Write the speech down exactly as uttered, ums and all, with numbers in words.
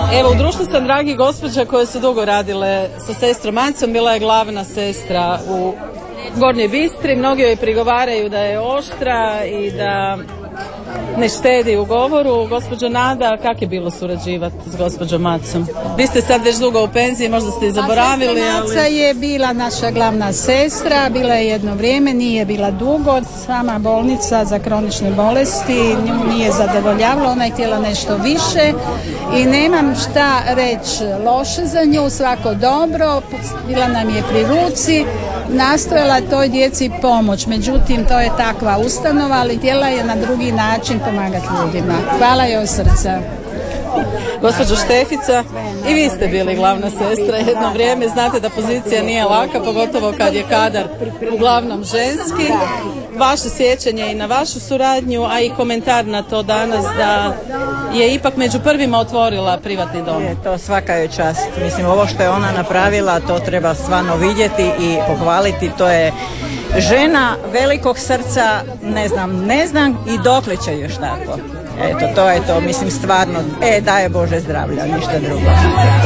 Evo, u društvu sam dragi gospođa koje su dugo radile sa sestrom Macom, bila je glavna sestra u Gornjoj Bistri. Mnogi joj prigovaraju da je oštra i da ne štedi u govoru. Gospođo Nada, kako je bilo surađivati s gospođom Macom? Vi ste sad već dugo u penziji, možda ste i zaboravili. A sestra Maca je bila naša glavna sestra, bila je jedno vrijeme, nije bila dugo. Sama bolnica za kronične bolesti nju nije zadovoljavala, ona je htjela nešto više i nemam šta reći loše za nju, svako dobro, bila nam je pri ruci, nastojala toj djeci pomoć, međutim to je takva ustanova, ali htjela je na drugi način pomagati ljudima. Hvala joj od srca. Gospođo Štefica, i vi ste bili glavna sestra jedno vrijeme, znate da pozicija nije laka, pogotovo kad je kadar uglavnom ženski. Vaše sjećanje i na vašu suradnju, a i komentar na to danas da je ipak među prvima otvorila privatni dom. Je, to svaka je čast. Mislim, ovo što je ona napravila, to treba stvarno vidjeti i pohvaliti. To je žena velikog srca, ne znam, ne znam i dokle će još tako. Eto, to je to, mislim, stvarno, e, daje Bože zdravlja, ništa drugo.